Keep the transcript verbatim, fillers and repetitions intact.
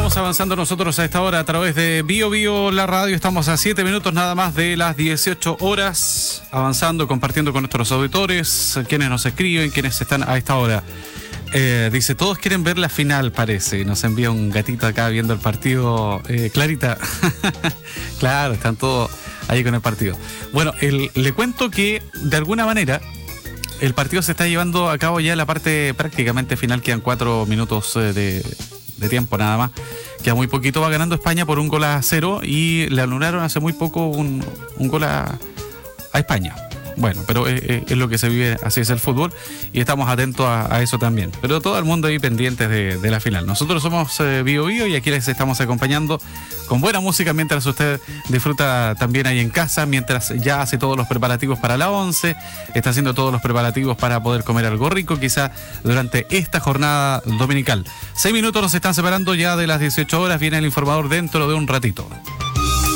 Seguimos avanzando nosotros a esta hora a través de Bio Bio, la radio. Estamos a siete minutos nada más de las dieciocho horas, avanzando, compartiendo con nuestros auditores, quienes nos escriben, quienes están a esta hora. Eh, dice, todos quieren ver la final, parece. Nos envía un gatito acá viendo el partido. Eh, Clarita. Claro, están todos ahí con el partido. Bueno, el, le cuento que de alguna manera el partido se está llevando a cabo ya en la parte prácticamente final. Quedan cuatro minutos eh, de, de tiempo nada más. Queda muy poquito, va ganando España por un gol a cero y le anularon hace muy poco un, un gol a, a España. Bueno, pero es, es lo que se vive, así es el fútbol y estamos atentos a, a eso también. Pero todo el mundo ahí pendientes de, de la final. Nosotros somos eh, Bio Bio y aquí les estamos acompañando con buena música mientras usted disfruta también ahí en casa, mientras ya hace todos los preparativos para la once, está haciendo todos los preparativos para poder comer algo rico quizá durante esta jornada dominical. Seis minutos nos están separando ya de las dieciocho horas, viene el informador dentro de un ratito.